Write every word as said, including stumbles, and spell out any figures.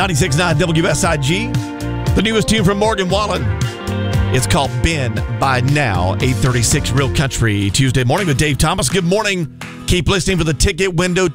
ninety-six point nine W S I G. The newest tune from Morgan Wallen. It's called Ben by Now. eight thirty-six Real Country Tuesday morning with Dave Thomas. Good morning. Keep listening for the ticket window